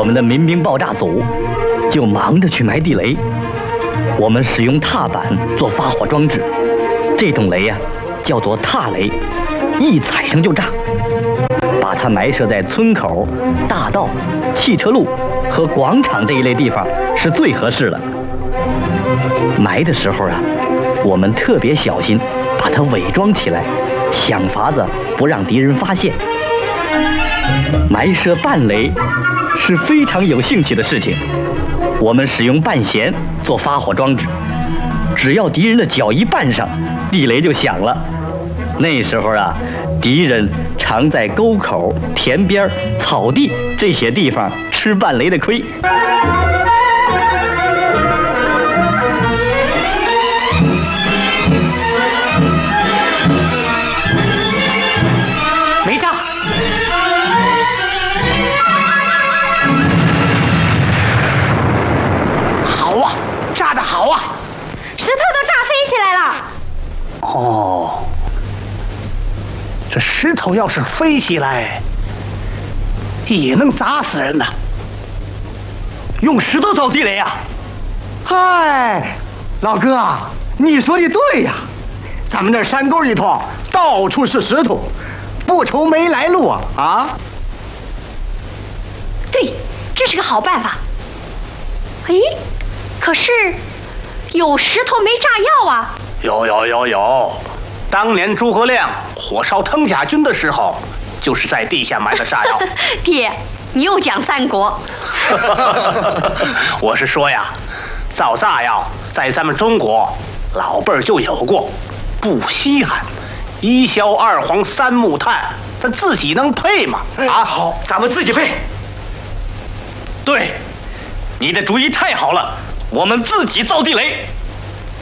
我们的民兵爆炸组就忙着去埋地雷。我们使用踏板做发火装置，这种雷呀，叫做踏雷，一踩上就炸。把它埋设在村口、大道、汽车路和广场这一类地方是最合适的。埋的时候啊，我们特别小心，把它伪装起来，想法子不让敌人发现。埋设半雷是非常有兴趣的事情。我们使用半弦做发火装置，只要敌人的脚一绊上，地雷就响了。那时候啊，敌人常在沟口、田边、草地这些地方吃半雷的亏。 没炸。好啊，炸得好啊！ 石头都炸飞起来了。 哦，这石头要是飞起来，也能砸死人呐。用石头造地雷呀？ 嗨，老哥，你说的对呀，咱们这山沟里头到处是石头，不愁没来路啊！啊， 对，这是个好办法。哎，可是有石头没炸药啊？ 有，当年诸葛亮火烧腾甲军的时候，就是在地下埋的炸药。 爹，你又讲三国。 我是说呀，造炸药在咱们中国老辈儿就有过，不稀罕。一硝二黄三木炭，咱自己能配吗？ 啊，好，咱们自己配。 对，你的主意太好了，我们自己造地雷。